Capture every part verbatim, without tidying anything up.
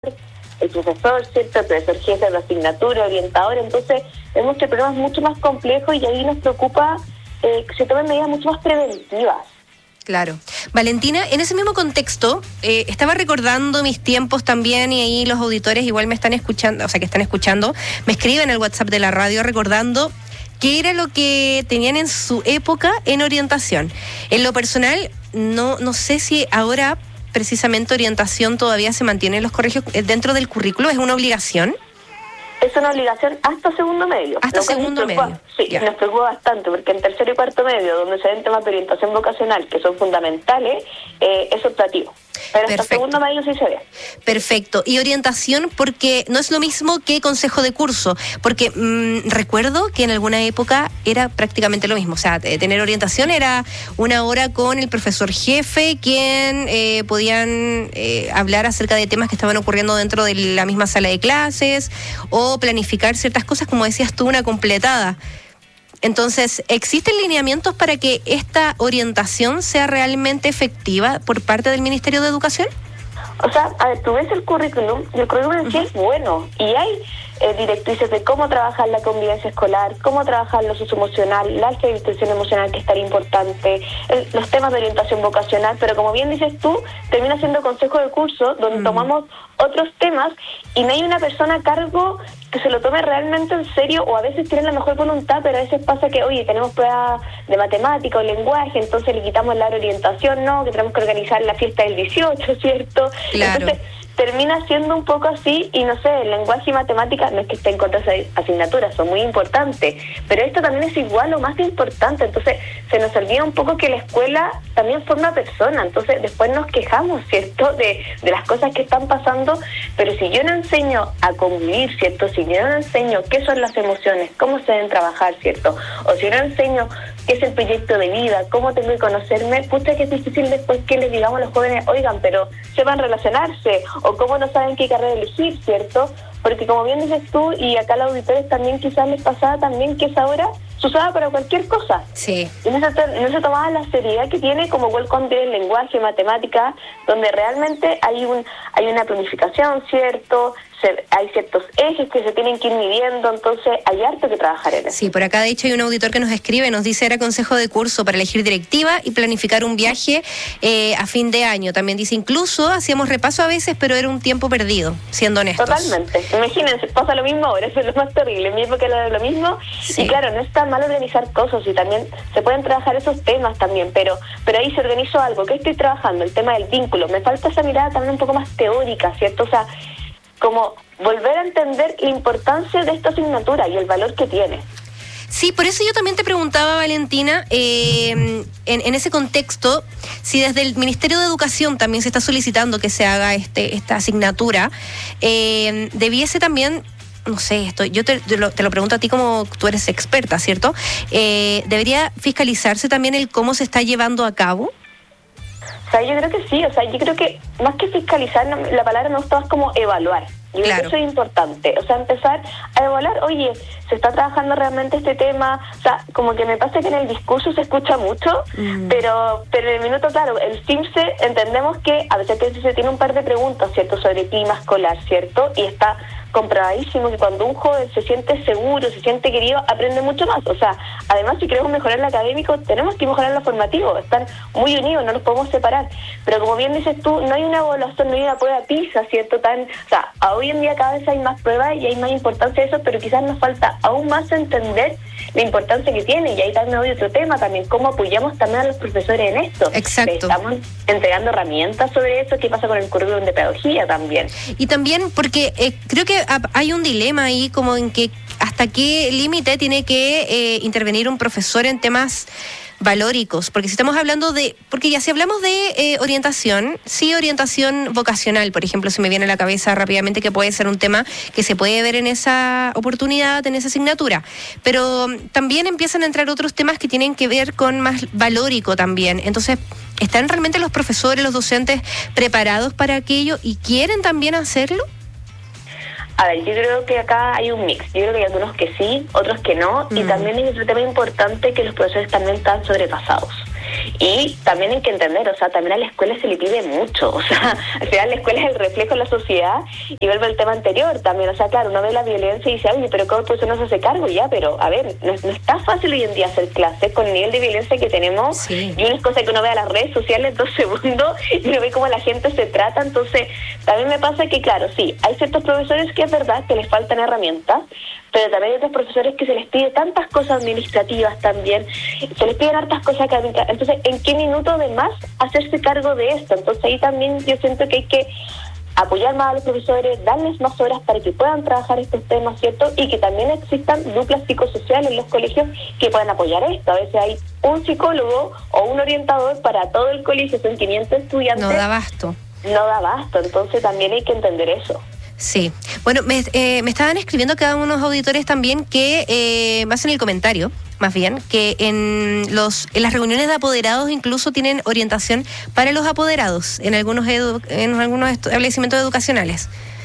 el profesor, ¿cierto? El profesor jefe de la asignatura, orientador. Entonces, vemos que el problema es mucho más complejo y ahí nos preocupa eh, que se tomen medidas mucho más preventivas. Claro. Valentina, en ese mismo contexto, eh, estaba recordando mis tiempos también, y ahí los auditores igual me están escuchando, o sea, que están escuchando, me escriben en el WhatsApp de la radio recordando qué era lo que tenían en su época en orientación. En lo personal, no, no sé si ahora precisamente orientación todavía se mantiene en los colegios dentro del currículo, ¿es una obligación? Es una obligación hasta segundo medio. Hasta segundo medio. Sí, yeah. Nos preocupa bastante, porque en tercero y cuarto medio, donde se ven temas de orientación vocacional, que son fundamentales, eh, es optativo. Pero hasta Perfecto. segundo medio sí se ve. Perfecto. Y orientación, porque no es lo mismo que consejo de curso, porque mmm, recuerdo que en alguna época era prácticamente lo mismo. O sea, tener orientación era una hora con el profesor jefe, quien eh, podían eh, hablar acerca de temas que estaban ocurriendo dentro de la misma sala de clases, o planificar ciertas cosas, como decías tú, una completada. Entonces, ¿existen lineamientos para que esta orientación sea realmente efectiva por parte del Ministerio de Educación? O sea, a ver, tú ves el currículum, y el currículum en sí es bueno, y hay eh, directrices de cómo trabajar la convivencia escolar, cómo trabajar lo socioemocional, la alfabetización emocional, que es tan importante, el, los temas de orientación vocacional, pero como bien dices tú, termina siendo consejo de curso, donde mm. tomamos otros temas, y no hay una persona a cargo que se lo tome realmente en serio, o a veces tienen la mejor voluntad, pero a veces pasa que, oye, tenemos pruebas de matemática o lenguaje, entonces le quitamos la orientación, no, que tenemos que organizar la fiesta del dieciocho, ¿cierto? Claro. Entonces, termina siendo un poco así, y no sé, el lenguaje y matemáticas no es que esté en contra de esas asignaturas, son muy importantes, pero esto también es igual o más importante. Entonces se nos olvida un poco que la escuela también forma persona, entonces después nos quejamos, ¿cierto?, de, de las cosas que están pasando, pero si yo no enseño a convivir, ¿cierto?, si yo no enseño qué son las emociones, cómo se deben trabajar, ¿cierto?, o si no enseño qué es el proyecto de vida, cómo tengo que conocerme, pucha que es difícil después que les digamos a los jóvenes, oigan, pero sepan relacionarse, o cómo no saben qué carrera elegir, ¿cierto? Porque como bien dices tú, y acá a los auditores también quizás les pasaba también que esa hora se usaba para cualquier cosa. Sí. Y no se, no se tomaba la seriedad que tiene como Welcome to el lenguaje, matemática, donde realmente hay un hay una planificación, ¿cierto? Se, hay ciertos ejes que se tienen que ir midiendo, entonces hay harto que trabajar en eso. Sí, por acá de hecho hay un auditor que nos escribe, nos dice era consejo de curso para elegir directiva y planificar un viaje eh, a fin de año. También dice, incluso hacíamos repaso a veces, pero era un tiempo perdido, siendo honestos. Totalmente. Imagínense, pasa lo mismo ahora, eso es lo más terrible. En mi época era lo mismo. Sí. Y claro, no es tan mal organizar cosas, y también se pueden trabajar esos temas también, pero pero ahí se organizó algo. ¿Qué estoy trabajando? El tema del vínculo. Me falta esa mirada también un poco más teórica, ¿cierto? O sea, como volver a entender la importancia de esta asignatura y el valor que tiene. Sí, por eso yo también te preguntaba, Valentina, eh, en, en ese contexto, si desde el Ministerio de Educación también se está solicitando que se haga este esta asignatura, eh, debiese también, no sé, esto, yo te, te, lo, te lo pregunto a ti como tú eres experta, ¿cierto? Eh, ¿Debería fiscalizarse también el cómo se está llevando a cabo? O sea, yo creo que sí, o sea, yo creo que más que fiscalizar, la palabra me gusta más como evaluar. Yo claro. creo que eso es importante, o sea, empezar a evaluar, oye, ¿se está trabajando realmente este tema? O sea, como que me pasa que en el discurso se escucha mucho, mm. pero pero en el minuto, claro, el CIMSE entendemos que a veces que se tiene un par de preguntas, ¿cierto?, sobre clima escolar, ¿cierto? Y está comprobadísimo que cuando un joven se siente seguro, se siente querido, aprende mucho más. O sea, además, si queremos mejorar lo académico, tenemos que mejorar lo formativo. Están muy unidos, no los podemos separar. Pero como bien dices tú, no hay una evaluación, no hay una prueba PISA, ¿cierto? Tan, o sea, hoy en día cada vez hay más pruebas y hay más importancia de eso, pero quizás nos falta aún más entender la importancia que tiene. Y ahí también hay otro tema también, cómo apoyamos también a los profesores en esto. Exacto. Estamos entregando herramientas sobre eso. ¿Qué pasa con el currículum de pedagogía también? Y también porque eh, creo que hay un dilema ahí como en que hasta qué límite tiene que eh, intervenir un profesor en temas valóricos, porque si estamos hablando de, porque ya si hablamos de eh, orientación, sí, orientación vocacional, por ejemplo, se me viene a la cabeza rápidamente que puede ser un tema que se puede ver en esa oportunidad, en esa asignatura, pero también empiezan a entrar otros temas que tienen que ver con más valórico también. Entonces, ¿están realmente los profesores, los docentes preparados para aquello y quieren también hacerlo? A ver, yo creo que acá hay un mix. Yo creo que hay algunos que sí, otros que no. Mm. Y también hay otro tema importante, que los profesores también están sobrepasados. Y también hay que entender, o sea, también a la escuela se le pide mucho, o sea, al final la escuela es el reflejo de la sociedad, y vuelvo al tema anterior también, o sea, claro, uno ve la violencia y dice, oye, pero ¿cómo pues uno se hace cargo? Ya, pero a ver, no, no está fácil hoy en día hacer clases con el nivel de violencia que tenemos, sí. Y una cosa que uno ve a las redes sociales en dos segundos, y uno ve cómo la gente se trata, entonces, también me pasa que, claro, sí, hay ciertos profesores que es verdad que les faltan herramientas, pero también hay otros profesores que se les pide tantas cosas administrativas también, se les piden hartas cosas académicas, entonces, ¿en qué minuto de más hacerse cargo de esto? Entonces ahí también yo siento que hay que apoyar más a los profesores, darles más horas para que puedan trabajar estos temas, ¿cierto? Y que también existan duplas psicosociales en los colegios que puedan apoyar esto. A veces hay un psicólogo o un orientador para todo el colegio, son quinientos estudiantes. No da abasto. No da abasto, entonces también hay que entender eso. Sí, bueno, me, eh, me estaban escribiendo cada uno de los auditores también que eh, me hacen el comentario, más bien, que en los en las reuniones de apoderados incluso tienen orientación para los apoderados en algunos edu, en algunos establecimientos educacionales,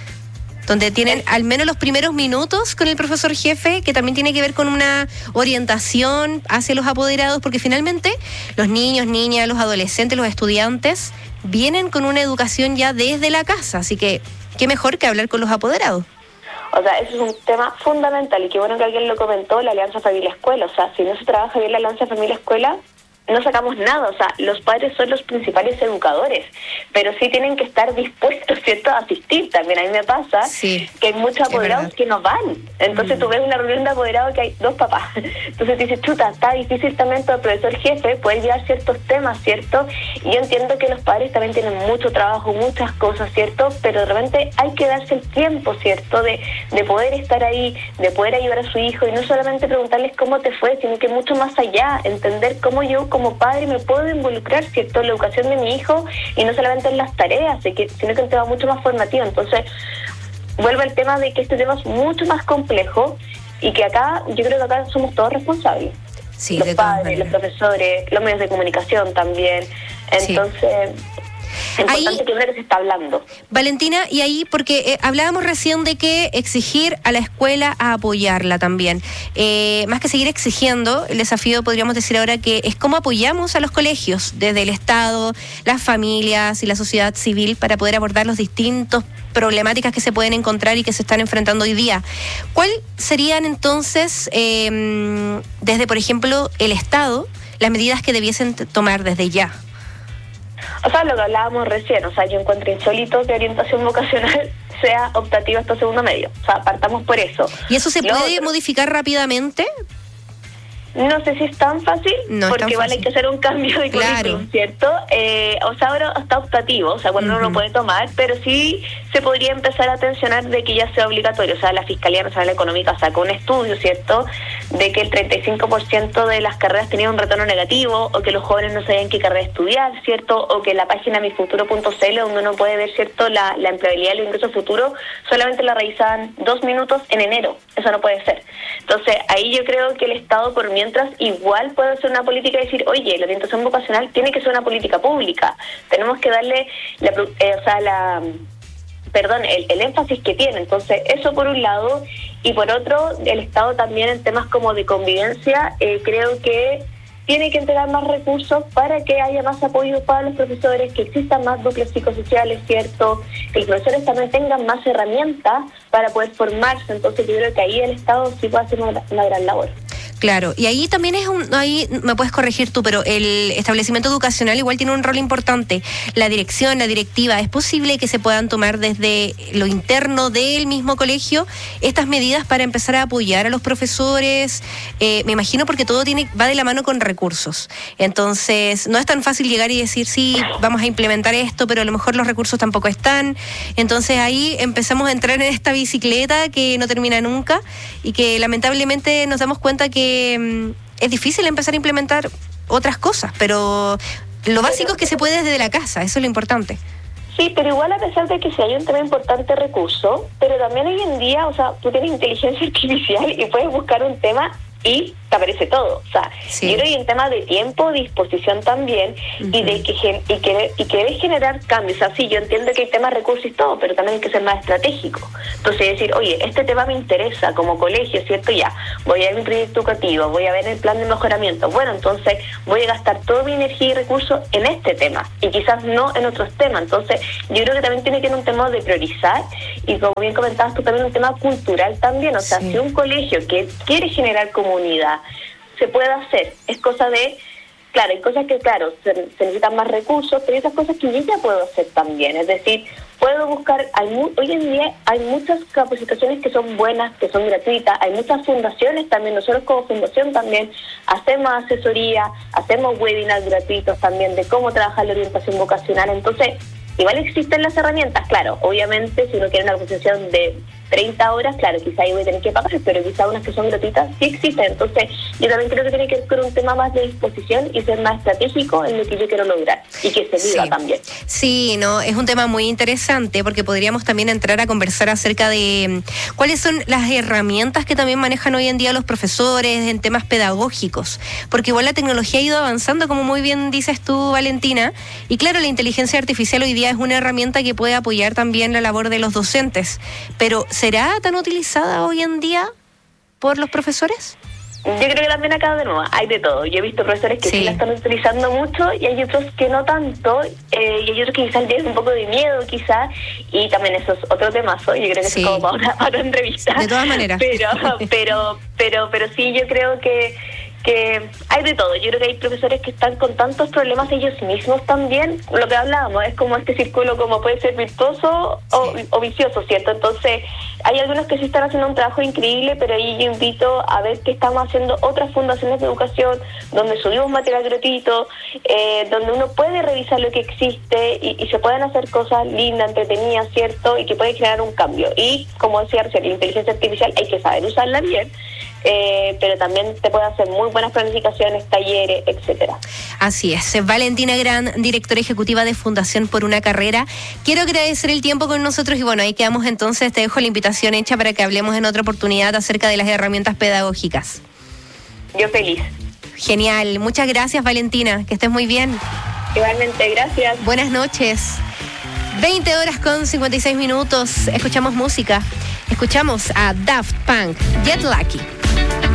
donde tienen al menos los primeros minutos con el profesor jefe, que también tiene que ver con una orientación hacia los apoderados, porque finalmente los niños, niñas, los adolescentes, los estudiantes vienen con una educación ya desde la casa, así que qué mejor que hablar con los apoderados. O sea, eso es un tema fundamental y qué bueno que alguien lo comentó, la alianza familia-escuela. O sea, si no se trabaja bien la alianza familia-escuela, no sacamos nada. O sea, los padres son los principales educadores, pero sí tienen que estar dispuestos, ¿cierto?, a asistir. También a mí me pasa sí, que hay muchos apoderados que no van. Entonces mm. tú ves una reunión de apoderados que hay dos papás. Entonces dices, chuta, está difícil también para el profesor jefe poder llevar ciertos temas, ¿cierto? Y yo entiendo que los padres también tienen mucho trabajo, muchas cosas, ¿cierto? Pero de repente hay que darse el tiempo, ¿cierto?, de, de poder estar ahí, de poder ayudar a su hijo y no solamente preguntarles cómo te fue, sino que mucho más allá, entender cómo yo como padre me puedo involucrar, ¿cierto?, en la educación de mi hijo y no solamente en las tareas, sino que en un tema mucho más formativo. Entonces, vuelve al tema de que este tema es mucho más complejo y que acá, yo creo que acá somos todos responsables. Sí, los padres, los profesores, los medios de comunicación también. Entonces... Sí. Es importante ahí, que ver que se está hablando. Valentina, y ahí, porque eh, hablábamos recién de que exigir a la escuela a apoyarla también. Eh, más que seguir exigiendo, el desafío podríamos decir ahora que es cómo apoyamos a los colegios, desde el Estado, las familias y la sociedad civil, para poder abordar los distintos problemáticas que se pueden encontrar y que se están enfrentando hoy día. ¿Cuáles serían entonces, eh, desde, por ejemplo, el Estado, las medidas que debiesen t- tomar desde ya? O sea, lo que hablábamos recién, o sea, yo encuentro insólito que orientación vocacional sea optativa hasta segundo medio. O sea, partamos por eso. ¿Y eso se Lo puede otro, modificar rápidamente? No sé si es tan fácil, no porque igual hay que hacer un cambio de currículum, claro, ¿cierto? Eh, o sea, ahora está optativo, o sea, bueno, uh-huh. uno lo puede tomar, pero sí se podría empezar a tensionar de que ya sea obligatorio. O sea, la Fiscalía Nacional Económica sacó un estudio, ¿cierto?, de que el treinta y cinco por ciento de las carreras tenían un retorno negativo, o que los jóvenes no sabían qué carrera estudiar, ¿cierto?, o que la página mi futuro punto c l, donde uno puede ver, ¿cierto?, la, la empleabilidad y el ingreso futuro, solamente la revisaban dos minutos en enero. Eso no puede ser. Entonces, ahí yo creo que el Estado, por mientras, igual puede hacer una política y decir, oye, la orientación vocacional tiene que ser una política pública. Tenemos que darle, la, eh, o sea, la... perdón, el, el énfasis que tiene. Entonces, eso por un lado, y por otro, el Estado también en temas como de convivencia, eh, creo que tiene que entregar más recursos para que haya más apoyo para los profesores, que existan más duplas psicosociales, ¿cierto?, que los profesores también tengan más herramientas para poder formarse. Entonces, yo creo que ahí el Estado sí puede hacer una, una gran labor. Claro, y ahí también es un, ahí me puedes corregir tú, pero el establecimiento educacional igual tiene un rol importante. La dirección, la directiva, ¿es posible que se puedan tomar desde lo interno del mismo colegio estas medidas para empezar a apoyar a los profesores? Eh, me imagino porque todo tiene va de la mano con recursos. Entonces, no es tan fácil llegar y decir, sí, vamos a implementar esto, pero a lo mejor los recursos tampoco están. Entonces, ahí empezamos a entrar en esta bicicleta que no termina nunca y que lamentablemente nos damos cuenta que es difícil empezar a implementar otras cosas, pero lo básico es que se puede desde la casa, eso es lo importante. Sí, pero igual a pesar de que sí hay un tema importante recurso, pero también hoy en día, o sea, tú tienes inteligencia artificial y puedes buscar un tema y te aparece todo. O sea, sí. Yo creo que hay un tema de tiempo, disposición también, uh-huh. y de que y que y querer generar cambios. O sea, sí, yo entiendo que hay temas recursos y todo, pero también hay que ser más estratégico. Entonces decir, oye, este tema me interesa como colegio, ¿cierto? Ya, voy a ver mi proyecto educativo, voy a ver el plan de mejoramiento. Bueno, entonces voy a gastar toda mi energía y recursos en este tema y quizás no en otros temas. Entonces yo creo que también tiene que ser un tema de priorizar y, como bien comentabas tú, también un tema cultural también. O sea, sí. Si un colegio que quiere generar comunidad se puede hacer, es cosa de... Claro, hay cosas que, claro, se, se necesitan más recursos, pero hay esas cosas que yo ya puedo hacer también. Es decir, puedo buscar, hay mu- hoy en día hay muchas capacitaciones que son buenas, que son gratuitas, hay muchas fundaciones también, nosotros como fundación también hacemos asesoría, hacemos webinars gratuitos también de cómo trabajar la orientación vocacional. Entonces, igual existen las herramientas, claro, obviamente si uno quiere una capacitación de treinta horas, claro, quizá ahí voy a tener que pagar, pero quizá unas que son gratuitas sí existen. Entonces yo también creo que tiene que ver con un tema más de disposición y ser más estratégico en lo que yo quiero lograr y que se viva sí. también. Sí, no, es un tema muy interesante porque podríamos también entrar a conversar acerca de cuáles son las herramientas que también manejan hoy en día los profesores en temas pedagógicos, porque igual la tecnología ha ido avanzando, como muy bien dices tú, Valentina, y claro, la inteligencia artificial hoy día es una herramienta que puede apoyar también la labor de los docentes, pero ¿será tan utilizada hoy en día por los profesores? Yo creo que también acá de nuevo hay de todo. Yo he visto profesores que sí, sí la están utilizando mucho y hay otros que no tanto, eh, y hay otros que quizás tienen un poco de miedo quizás, y también eso es otro temazo. Yo creo que sí. Es como para una, para una entrevista. De todas maneras. Pero, pero, pero, pero sí, yo creo que que hay de todo. Yo creo que hay profesores que están con tantos problemas ellos mismos también. Lo que hablábamos es como este círculo como puede ser virtuoso o, sí. o vicioso, ¿cierto? Entonces hay algunos que sí están haciendo un trabajo increíble, pero ahí yo invito a ver que estamos haciendo otras fundaciones de educación donde subimos material gratuito, eh, donde uno puede revisar lo que existe y, y se pueden hacer cosas lindas, entretenidas, ¿cierto? Y que puede generar un cambio. Y como decía recién, la inteligencia artificial hay que saber usarla bien, eh, pero también te puede hacer muy buenas planificaciones, talleres, etcétera. Así es. Valentina Gran, directora ejecutiva de Fundación por una Carrera. Quiero agradecer el tiempo con nosotros y bueno, ahí quedamos entonces. Te dejo la invitación hecha para que hablemos en otra oportunidad acerca de las herramientas pedagógicas. Yo feliz. Genial. Muchas gracias, Valentina. Que estés muy bien. Igualmente, gracias. Buenas noches. veinte horas con cincuenta y seis minutos. Escuchamos música. Escuchamos a Daft Punk, Get Lucky.